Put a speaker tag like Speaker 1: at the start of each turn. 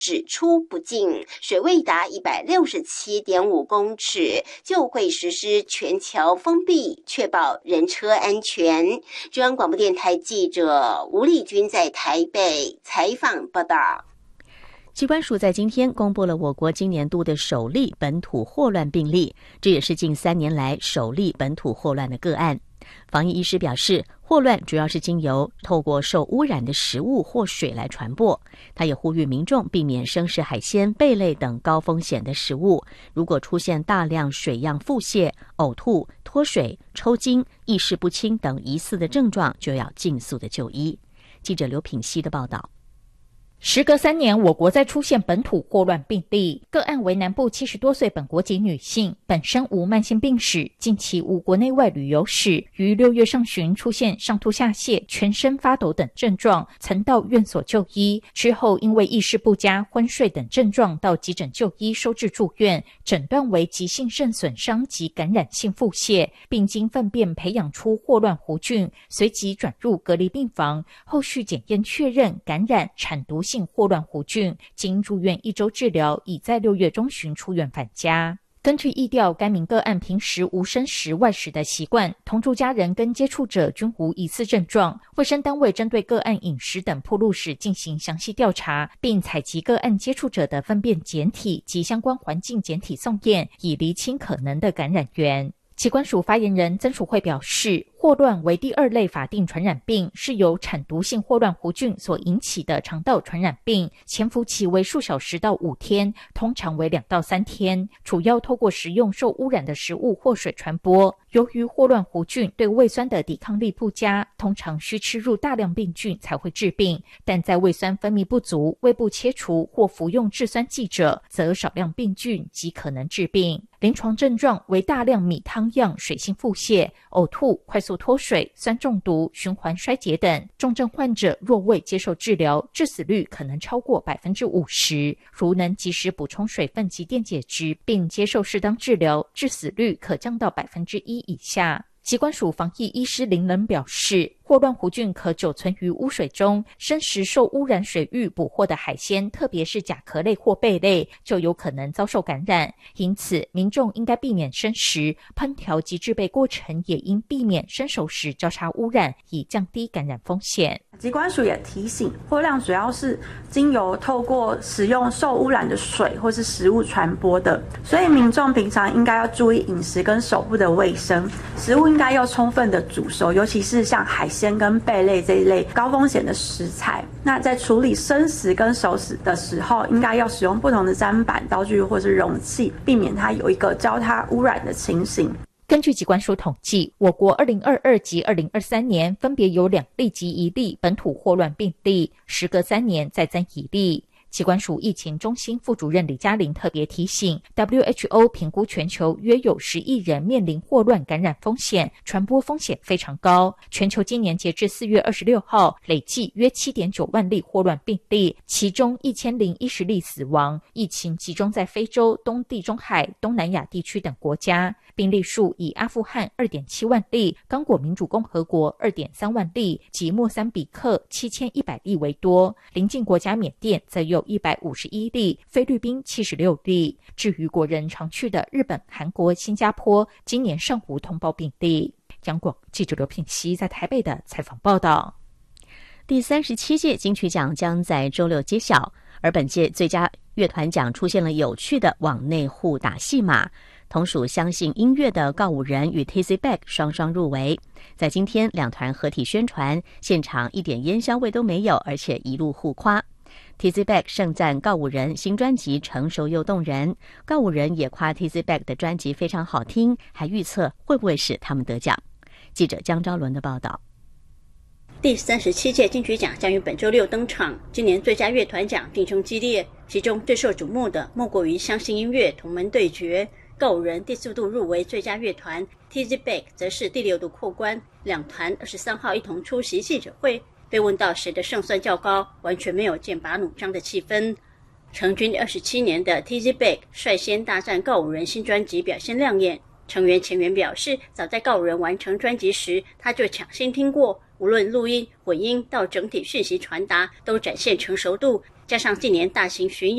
Speaker 1: 只出不进，水位达167.5公尺，就会实施全桥封闭，确保人车安全。中央广播电台记者吴丽君在台北采访报道。
Speaker 2: 疾管署在今天公布了我国今年度的首例本土霍乱病例，这也是近3年来首例本土霍乱的个案。防疫医师表示，霍乱主要是经由透过受污染的食物或水来传播。他也呼吁民众避免生食海鲜、贝类等高风险的食物。如果出现大量水样腹泻、呕吐、脱水、抽筋、意识不清等疑似的症状，就要尽速的就医。记者刘品希的报道。
Speaker 3: 时隔3年，我国再出现本土霍乱病例，个案为南部70多岁本国籍女性，本身无慢性病史，近期无国内外旅游史，于6月上旬出现上吐下泻、全身发抖等症状，曾到院所就医，之后因为意识不佳、昏睡等症状到急诊就医收治住院，诊断为急性肾损伤及感染性腹泻，并经粪便培养出霍乱弧菌，随即转入隔离病房，后续检验确认感染产毒性霍乱弧菌，经住院1周治疗，已在6月中旬出院返家。根据疫调，该名个案平时无生食外食的习惯，同住家人跟接触者均无疑似症状。卫生单位针对个案饮食等暴露史进行详细调查，并采集个案接触者的粪便检体及相关环境检体送验，以厘清可能的感染源。疾管署发言人曾淑慧表示，霍乱为第2类法定传染病，是由产毒性霍乱弧菌所引起的肠道传染病，潜伏期为数小时到5天，通常为2到3天，主要透过食用受污染的食物或水传播。由于霍乱弧菌对胃酸的抵抗力不佳，通常需吃入大量病菌才会致病，但在胃酸分泌不足、胃部切除或服用制酸剂者，则少量病菌即可能致病。临床症状为大量米汤样水性腹泻、呕吐、快速脱水、酸中毒、循环衰竭等。重症患者若未接受治疗，致死率可能超过50%。如能及时补充水分及电解质，并接受适当治疗，致死率可降到1%以下。疾管署防疫医师林仁表示，霍乱弧菌可久存于污水中，生食受污染水域捕获的海鲜，特别是甲壳类或贝类，就有可能遭受感染。因此，民众应该避免生食，烹调及制备过程也应避免生熟食交叉污染，以降低感染风险。
Speaker 4: 疾管署也提醒，霍乱主要是经由透过使用受污染的水或是食物传播的，所以民众平常应该要注意饮食跟手部的卫生，食物应该要充分的煮熟，尤其是像海鲜跟贝类这一类高风险的食材。那在处理生食跟熟食的时候，应该要使用不同的砧板、刀具或是容器，避免它有一个交叉污染的情形。
Speaker 3: 根据疾管署统计，我国2022及2023年分别有2例及1例本土霍乱病例，时隔3年再增1例。疾管署疫情中心副主任李嘉玲特别提醒 ，WHO 评估全球约有10亿人面临霍乱感染风险，传播风险非常高。全球今年截至4月26号，累计约 7.9 万例霍乱病例，其中1010例死亡。疫情集中在非洲、东地中海、东南亚地区等国家。病例数以阿富汗 2.7 万例、刚果民主共和国 2.3 万例及莫桑比克7100例为多，邻近国家缅甸则有151例，菲律宾76例。至于国人常去的日本、韩国、新加坡，今年尚无通报病例。央广记者刘品希在台北的采访报道。
Speaker 2: 第37届金曲奖将在周六揭晓，而本届最佳乐团奖出现了有趣的往内互打戏码。同属相信音乐的告五人与 Tizzy Bac 双双入围。在今天2团合体宣传，现场一点烟香味都没有，而且一路互夸。Tizzy Bac 盛赞告五人新专辑成熟又动人，告五人也夸 Tizzy Bac 的专辑非常好听，还预测会不会是他们得奖。记者江昭伦的报道。
Speaker 5: 第37届金曲奖将于本周六登场，今年最佳乐团奖竞争激烈，其中最受瞩目的莫过于相信音乐同门对决。告五人第4度入围最佳乐团， Tizzy Bac 则是第6度过关。2团23号一同出席记者会，被问到谁的胜算较高，完全没有剑拔弩张的气氛。成军27年的 Tizzy Bac 率先大战告五人新专辑表现亮眼。成员前缘表示，早在告五人完成专辑时，他就抢先听过，无论录音、混音到整体讯息传达，都展现成熟度。 加上近年大型巡演